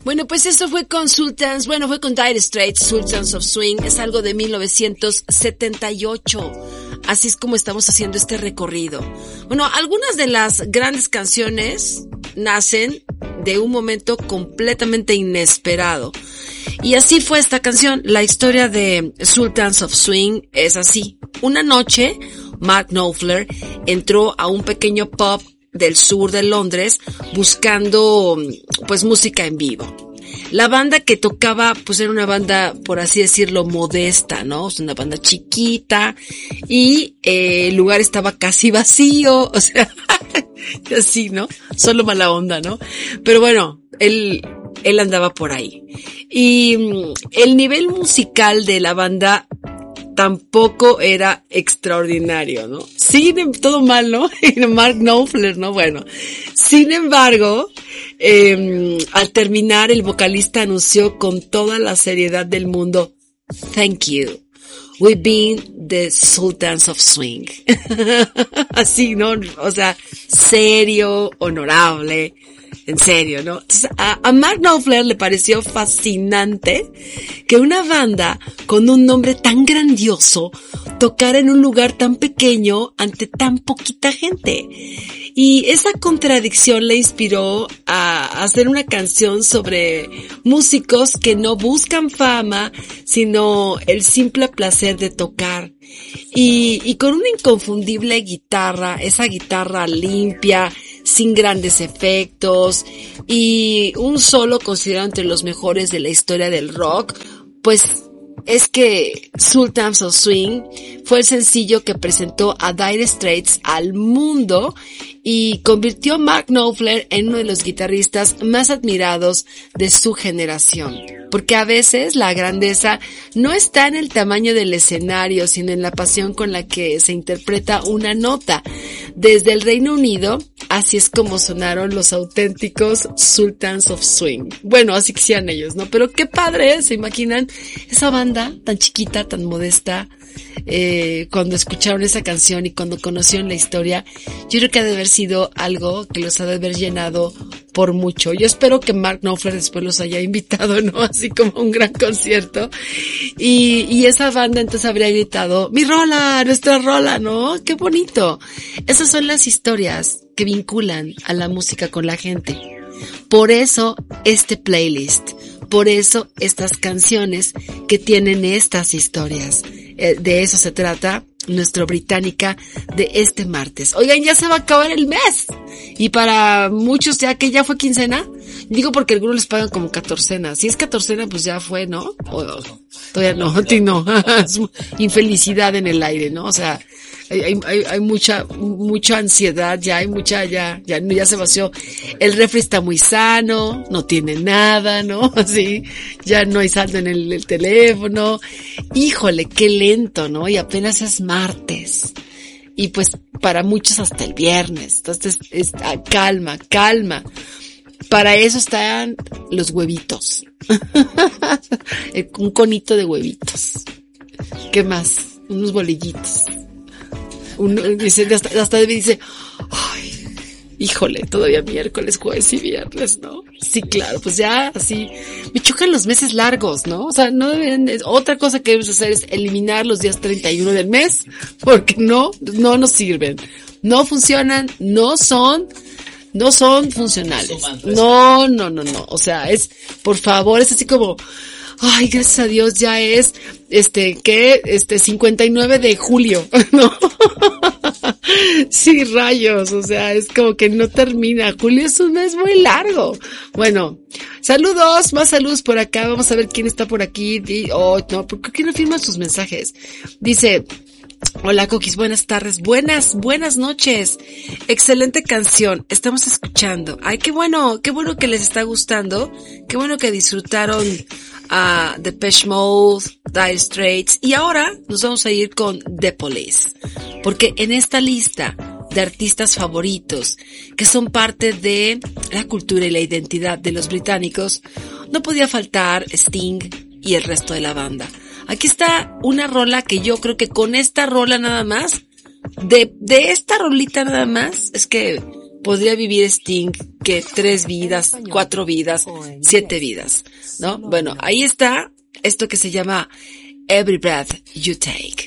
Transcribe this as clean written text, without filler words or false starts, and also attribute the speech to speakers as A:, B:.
A: Bueno, pues eso fue con Sultans, fue con Dire Straits, Sultans of Swing, es algo de 1978. Así es como estamos haciendo este recorrido. Bueno, algunas de las grandes canciones nacen de un momento completamente inesperado. Y así fue esta canción. La historia de Sultans of Swing es así. Una noche, Mark Knopfler entró a un pequeño pub del sur de Londres buscando pues música en vivo. La banda que tocaba pues era una banda, por así decirlo, modesta, ¿no? Es una banda chiquita y el lugar estaba casi vacío, o sea, así, ¿no? Solo mala onda, ¿no? Pero bueno, él andaba por ahí. Y el nivel musical de la banda tampoco era extraordinario, ¿no? Todo mal, ¿no? Mark Knopfler, ¿no? Bueno, sin embargo, al terminar, el vocalista anunció con toda la seriedad del mundo, "Thank you. We've been the Sultans of Swing." Así, ¿no? O sea, serio, honorable. En serio, ¿no? Entonces, a Mark Knopfler le pareció fascinante que una banda con un nombre tan grandioso tocara en un lugar tan pequeño ante tan poquita gente. Y esa contradicción le inspiró a hacer una canción sobre músicos que no buscan fama, sino el simple placer de tocar. Y con una inconfundible guitarra, esa guitarra limpia, sin grandes efectos, y un solo considerado entre los mejores de la historia del rock, pues es que Sultans of Swing fue el sencillo que presentó a Dire Straits al mundo y convirtió a Mark Knopfler en uno de los guitarristas más admirados de su generación. Porque a veces la grandeza no está en el tamaño del escenario, sino en la pasión con la que se interpreta una nota. Desde el Reino Unido, así es como sonaron los auténticos Sultans of Swing. Bueno, así que sean ellos, ¿no? Pero qué padre, ¿se imaginan? Esa banda tan chiquita, tan modesta, cuando escucharon esa canción y cuando conocieron la historia, yo creo que ha de haber sido algo que los ha de haber llenado por mucho. Yo espero que Mark Knopfler después los haya invitado, ¿no? Así como un gran concierto. Y esa banda entonces habría gritado, "Mi rola, nuestra rola", ¿no? ¡Qué bonito! Esas son las historias que vinculan a la música con la gente. Por eso este playlist, por eso estas canciones que tienen estas historias. De eso se trata nuestro Británica de este martes. Oigan, ya se va a acabar el mes. Y para muchos ya que ya fue quincena, digo porque algunos les pagan como catorcena. Si es catorcena, pues ya fue, ¿no? O todavía no, no. Infelicidad en el aire, ¿no? O sea, hay mucha ansiedad, ya se vació. El refri está muy sano, no tiene nada, ¿no? Así, ya no hay saldo en el teléfono. Híjole, qué lento, ¿no? Y apenas es martes. Y pues para muchos hasta el viernes. Entonces, calma. Para eso están los huevitos. Un conito de huevitos. ¿Qué más? Unos bolillitos. Hasta dice, ay, híjole, todavía miércoles, jueves y viernes, ¿no? Sí, claro, pues ya, así, me chocan los meses largos, ¿no? O sea, no deben, otra cosa que debemos hacer es eliminar los días 31 del mes, porque no nos sirven, no funcionan, no son funcionales. No, o sea, por favor, es así como, ay, gracias a Dios ya es, 59 de julio, ¿no? Sí, rayos, o sea, es como que no termina. Julio es un mes muy largo. Bueno, saludos, más saludos por acá. Vamos a ver quién está por aquí. No, ¿por qué no firman sus mensajes? Dice, hola, Coquis, buenas tardes, buenas noches. Excelente canción, estamos escuchando. Ay, qué bueno que les está gustando. Qué bueno que disfrutaron a Depeche Mode, Dire Straits, y ahora nos vamos a ir con The Police, porque en esta lista de artistas favoritos que son parte de la cultura y la identidad de los británicos, no podía faltar Sting y el resto de la banda. Aquí está una rola que yo creo que con esta rola nada más, de esta rolita nada más, es que podría vivir Sting que 3 vidas, 4 vidas, 7 vidas, ¿no? Bueno, ahí está esto que se llama Every Breath You Take.